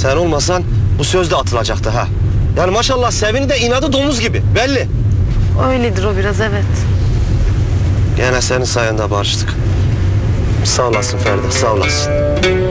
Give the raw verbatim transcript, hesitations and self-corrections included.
Sen olmasan bu söz de atılacaktı ha. Yani maşallah Sevin'i de inadı domuz gibi belli. Öyledir o biraz, evet. Gene senin sayende barıştık. Sağ olasın Feride, sağ olasın.